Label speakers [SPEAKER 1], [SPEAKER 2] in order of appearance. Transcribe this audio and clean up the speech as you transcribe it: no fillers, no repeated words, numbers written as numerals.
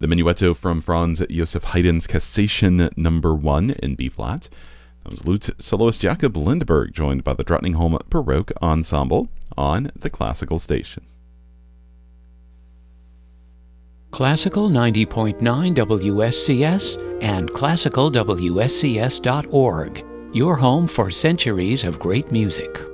[SPEAKER 1] The Menuetto from Franz Josef Haydn's Cassation No. 1 in B-flat. That was Lute soloist Jakob Lindberg, joined by the Drottningholm Baroque Ensemble on the Classical Station.
[SPEAKER 2] Classical 90.9 WSCS and classicalwscs.org, your home for centuries of great music.